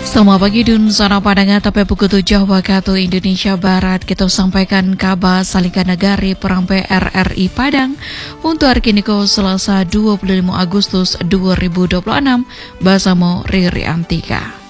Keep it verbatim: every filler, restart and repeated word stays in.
Selamat pagi dun sana padangan tapi pukul tujuh waktu Indonesia Barat kita sampaikan kabar salikan negari perang P R R I Padang untuk hari kini ko Selasa dua puluh lima Agustus dua ribu dua puluh enam bersama Riri Antika.